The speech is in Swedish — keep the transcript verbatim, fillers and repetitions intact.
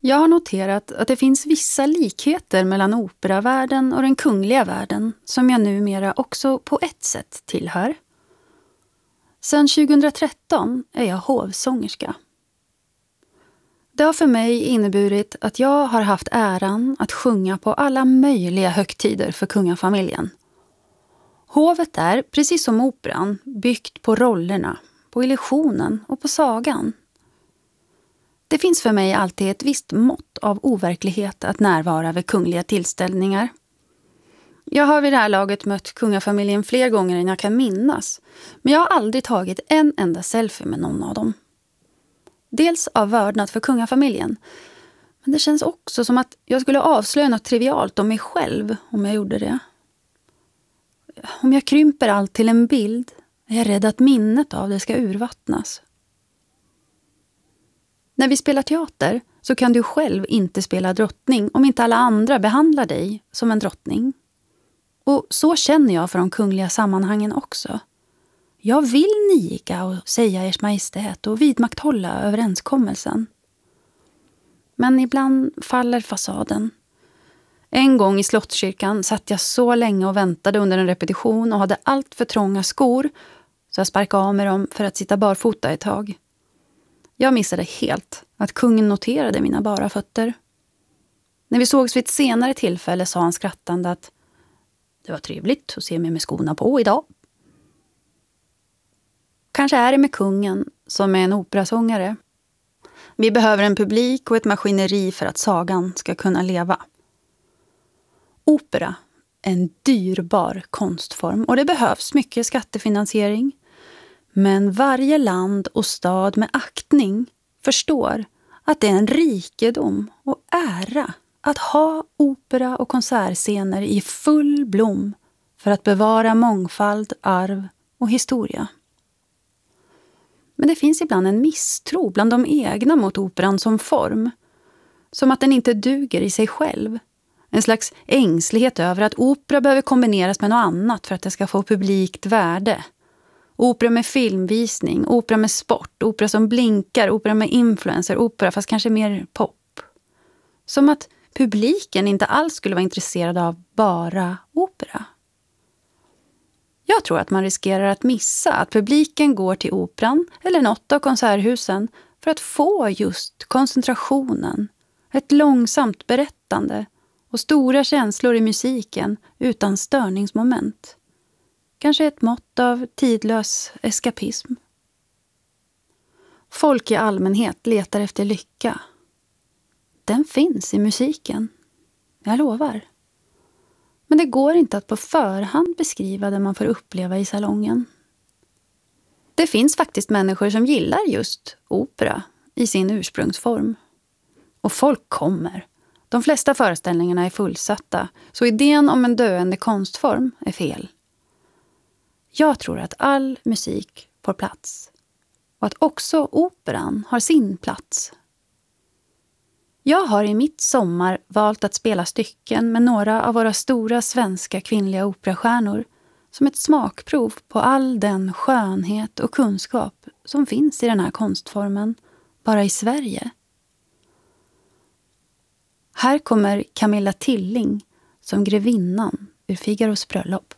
Jag har noterat att det finns vissa likheter mellan operavärlden och den kungliga världen som jag numera också på ett sätt tillhör. Sedan tjugohundratretton är jag hovsångerska. Det har för mig inneburit att jag har haft äran att sjunga på alla möjliga högtider för kungafamiljen. Hovet är, precis som operan, byggt på rollerna, på illusionen och på sagan. Det finns för mig alltid ett visst mått av overklighet att närvara vid kungliga tillställningar. Jag har vid det här laget mött kungafamiljen fler gånger än jag kan minnas, men jag har aldrig tagit en enda selfie med någon av dem. Dels av vördnad för kungafamiljen, men det känns också som att jag skulle avslöja något trivialt om mig själv om jag gjorde det. Om jag krymper allt till en bild är jag rädd att minnet av det ska urvattnas. När vi spelar teater så kan du själv inte spela drottning om inte alla andra behandlar dig som en drottning. Och så känner jag för de kungliga sammanhangen också. Jag vill niga och säga ers majestät och vidmakthålla överenskommelsen. Men ibland faller fasaden. En gång i Slottskyrkan satt jag så länge och väntade under en repetition och hade allt för trånga skor så jag sparkade av med dem för att sitta barfota ett tag. Jag missade helt att kungen noterade mina bara fötter. När vi sågs vid ett senare tillfälle sa han skrattande att det var trevligt att se mig med skorna på idag. Kanske är det med kungen som är en operasångare. Vi behöver en publik och ett maskineri för att sagan ska kunna leva. Opera är en dyrbar konstform och det behövs mycket skattefinansiering. Men varje land och stad med aktning förstår att det är en rikedom och ära att ha opera- och konsertscener i full blom för att bevara mångfald, arv och historia. Men det finns ibland en misstro bland de egna mot operan som form. Som att den inte duger i sig själv. En slags ängslighet över att opera behöver kombineras med något annat för att det ska få publikt värde. Opera med filmvisning, opera med sport, opera som blinkar, opera med influencer, opera fast kanske mer pop. Som att publiken inte alls skulle vara intresserad av bara opera. Jag tror att man riskerar att missa att publiken går till operan eller något av konserthusen för att få just koncentrationen, ett långsamt berättande och stora känslor i musiken utan störningsmoment. Kanske ett mått av tidlös eskapism. Folk i allmänhet letar efter lycka. Den finns i musiken. Jag lovar. Men det går inte att på förhand beskriva det man får uppleva i salongen. Det finns faktiskt människor som gillar just opera i sin ursprungsform. Och folk kommer. De flesta föreställningarna är fullsatta, så idén om en döende konstform är fel. Jag tror att all musik får plats. Och att också operan har sin plats. Jag har i mitt sommar valt att spela stycken med några av våra stora svenska kvinnliga operastjärnor som ett smakprov på all den skönhet och kunskap som finns i den här konstformen bara i Sverige. Här kommer Camilla Tilling som grevinnan ur Figaros bröllop.